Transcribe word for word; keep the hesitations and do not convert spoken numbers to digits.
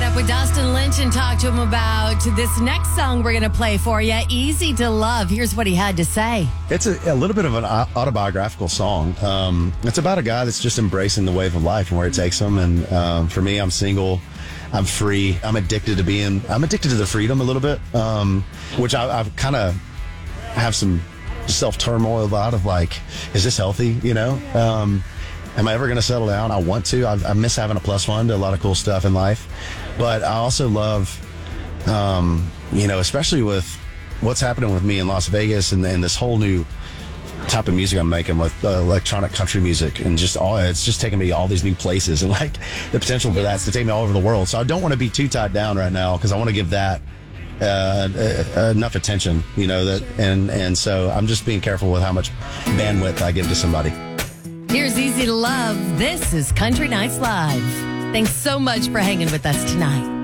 Caught up with Dustin Lynch and talked to him about this next song we're going to play for you, Easy to Love. Here's what he had to say. It's a, a little bit of an autobiographical song. Um, it's about a guy that's just embracing the wave of life and where it takes him. And um, for me, I'm single. I'm free. I'm addicted to being, I'm addicted to the freedom a little bit, um, which I, I've kind of have some self-turmoil about of like, is this healthy, you know? Um, am I ever going to settle down? I want to. I, I miss having a plus one to a lot of cool stuff in life. But I also love, um, you know, especially with what's happening with me in Las Vegas and, and this whole new type of music I'm making with uh, electronic country music and just all, it's just taking me all these new places and like the potential for that's to take me all over the world. So I don't want to be too tied down right now because I want to give that uh, uh, enough attention, you know, that and, and so I'm just being careful with how much bandwidth I give to somebody. Here's Easy to Love. This is Country Nights Live. Thanks so much for hanging with us tonight.